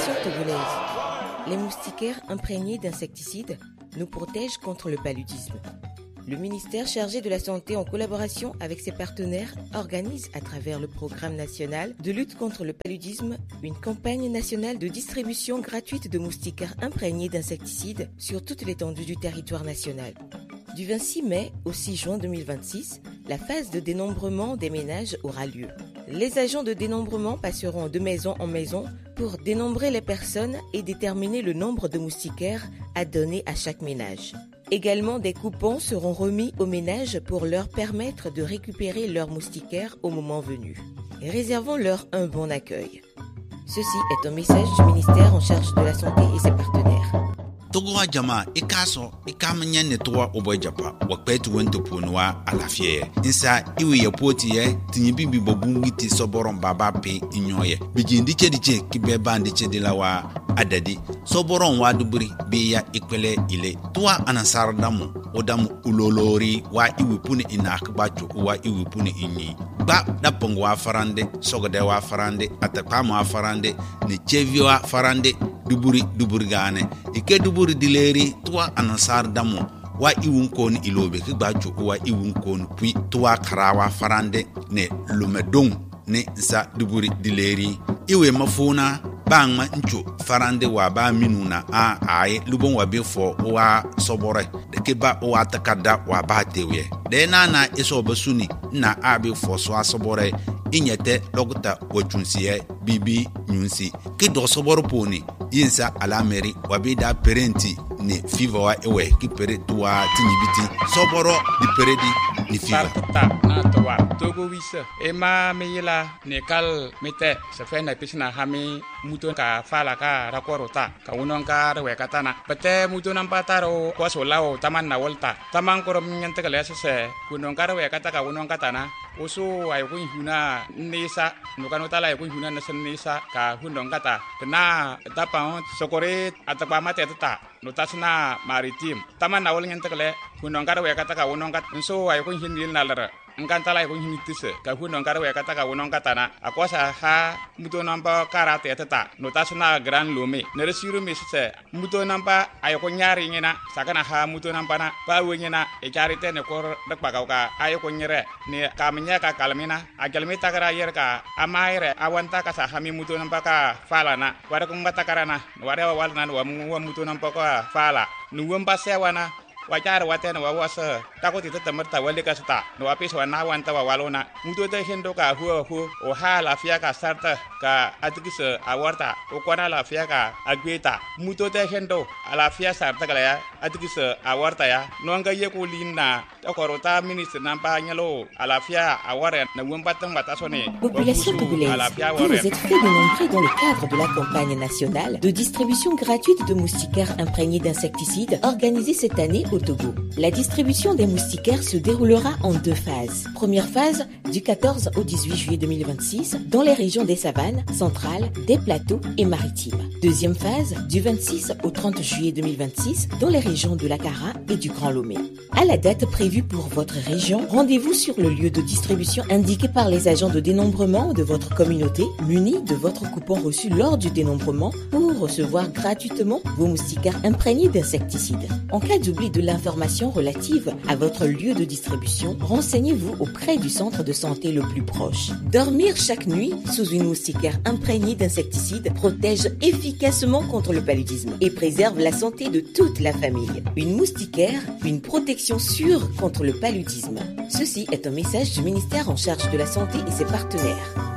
Population togolaise. Les moustiquaires imprégnés d'insecticides nous protègent contre le paludisme. Le ministère chargé de la Santé, en collaboration avec ses partenaires, organise à travers le programme national de lutte contre le paludisme une campagne nationale de distribution gratuite de moustiquaires imprégnés d'insecticides sur toute l'étendue du territoire national. Du 26 mai au 6 juin 2026, la phase de dénombrement des ménages aura lieu. Les agents de dénombrement passeront de maison en maison pour dénombrer les personnes et déterminer le nombre de moustiquaires à donner à chaque ménage. Également, des coupons seront remis aux ménages pour leur permettre de récupérer leurs moustiquaires au moment venu. Réservons-leur un bon accueil. Ceci est un message du ministère en charge de la Santé et ses partenaires. Togo jama ikaso ikamnya netwa obojapa wakpetu wento ponwa alafie insa iwe yapoti ye tinyibibi bobungi ti soboron baba pe inyoye bijindi chediche kibeba ndiche dilawa adadi soboron waduburi biya ikwele ile tuwa anasardamu odamu ulolori wa iwipune inakbacho wa iwipune inyi ba dapongo wa farande sogode wa farande atakama wa farande ne chevi wa farande duburi gane ike duburi dileri tuwa anasar damu wa iwun kon ilobe ke gbacho wa iwun kon pui tuwa karawa farande ne lumedong ne sa duburi dileri iwe mafuna bangma ncho farande wa ba minuna a ai lubon wa be fo wa sobore de ke ba wa takada wa ba tewe de na eso basuni na abi fo so asobore inyete logta wachunsiye bibi nyunsi ke do soboro poni yinsa alameri wa be da parenti ni fiva wa ewe ki pere tuwa tinyibiti soboro di peredi ni fiva na towa togo wisa ema meyila ne kal mete se fe na pisna hami muto ka fala ka rakorota ka unon ka rewe katana pete muto nampataro ko solao taman na volta taman korom nyante kale se unon ka rewe kataka unon katana oso ay ko huna nisa no kanota la ko huna na nisa ka hundon kata na tapa sokore atapa mate tata no tasna maritim taman na wol nyante kale unon ka rewe kataka unon kat so ay ko hindi nalara ngantala ko hinitise ka hunon karwe kataka wonon katana akosa ha muto namba karate tata no tasna gran lome ne resiru misse muto namba ayoko nyari ngina sakana ha muto namba na pa wenyina e charite ne kor dakpa ka ayoko nyere ne kamnya ka kalmina agalmi takara yerka amaire awanta ka sa hami muto namba ka falana wara ko ngata karana wara walna wa muto namba ka fala nuwamba sewana wajar watena wawasa takoti tatamarta wale kasta no apis wana wanta walona muto te hendo ka hu o hala fia ka sarta ka atikisa awarta o kwana la fia ka agweta muto te hendo ala fia sarta kala ya atikisa awarta ya no anga yeko linna takorota ministre nampa nyalo ala fia aware na wambatan batasone. Population togolaise, vous êtes fait dénombrer dans le cadre de la campagne nationale de distribution gratuite de moustiquaires imprégnés d'insecticides organisée cette année au Togo. La distribution des moustiquaires se déroulera en 2 phases. Première phase, du 14 au 18 juillet 2026, dans les régions des savanes, centrales, des plateaux et maritimes. Deuxième phase, du 26 au 30 juillet 2026, dans les régions de l'Akara et du Grand Lomé. À la date prévue pour votre région, rendez-vous sur le lieu de distribution indiqué par les agents de dénombrement de votre communauté, munis de votre coupon reçu lors du dénombrement pour recevoir gratuitement vos moustiquaires imprégnés d'insecticides. En cas d'oubli de l'information relative à votre lieu de distribution, renseignez-vous auprès du centre de santé le plus proche. Dormir chaque nuit sous une moustiquaire imprégnée d'insecticides protège efficacement contre le paludisme et préserve la santé de toute la famille. Une moustiquaire, une protection sûre contre le paludisme. Ceci est un message du ministère en charge de la Santé et ses partenaires.